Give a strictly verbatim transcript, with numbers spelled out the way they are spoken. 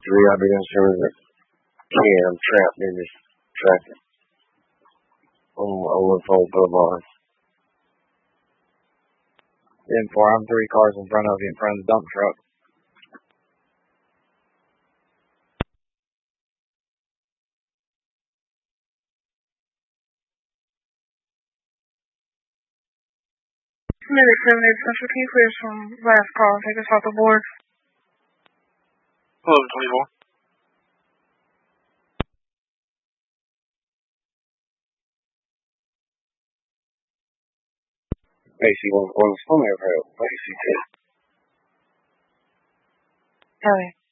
three, I'll be done soon as I can. I'm trapped in this traffic. On Overfold Boulevard. ten four, I'm three cars in front of you, in front of the dump truck. Minute seven eight Central, can you clear some last call and take us off the board? eleven twenty-four. Basically, on, on the phone, I've had basically. Ellie.